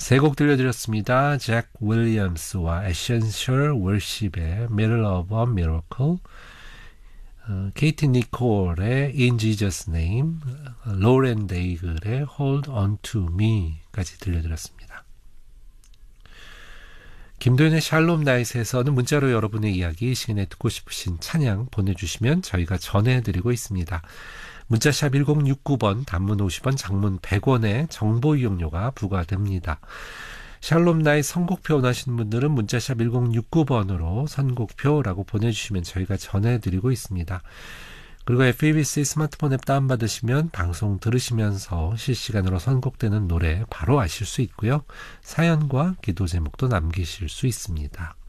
세 곡 들려드렸습니다. 잭 윌리엄스와 에센셜 월십의 Middle of a Miracle, 케이티 니콜의 In Jesus' Name, 로렌 데이글의 Hold On To Me까지 들려드렸습니다. 김도현의 샬롬 나잇에서는 문자로 여러분의 이야기, 이 시간에 듣고 싶으신 찬양 보내주시면 저희가 전해드리고 있습니다. 문자샵 1069번, 단문 50원, 장문 100원의 정보 이용료가 부과됩니다. 샬롬 나잇 선곡표 원하시는 분들은 문자샵 1069번으로 선곡표라고 보내주시면 저희가 전해드리고 있습니다. 그리고 FABC 스마트폰 앱 다운받으시면 방송 들으시면서 실시간으로 선곡되는 노래 바로 아실 수 있고요. 사연과 기도 제목도 남기실 수 있습니다.